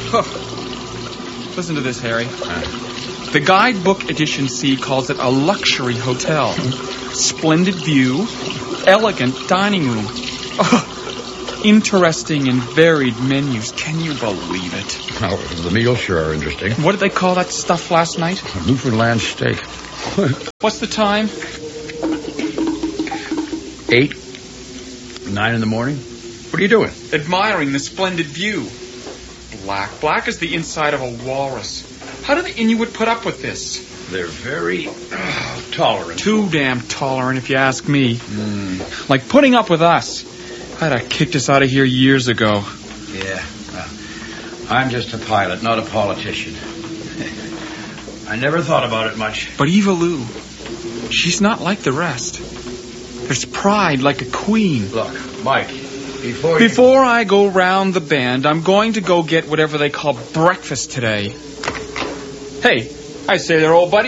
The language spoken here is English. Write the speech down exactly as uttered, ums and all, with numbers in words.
Oh. Listen to this, Harry. Uh. The guidebook edition C calls it a luxury hotel. Splendid view, elegant dining room. Oh, interesting and varied menus. Can you believe it? Well, the meals sure are interesting. What did they call that stuff last night? A Newfoundland steak. What's the time? Eight. Nine in the morning. What are you doing? Admiring the splendid view. Black. Black as the inside of a walrus. How do the Inuit put up with this? They're very uh, tolerant. Too damn tolerant, if you ask me. Mm. Like putting up with us. I'd have kicked us out of here years ago. Yeah. Well, I'm just a pilot, not a politician. I never thought about it much. But Eva Lou, she's not like the rest. There's pride like a queen. Look, Mike, before you... Before I go round the bend, I'm going to go get whatever they call breakfast today. Hey, I say there, old buddy.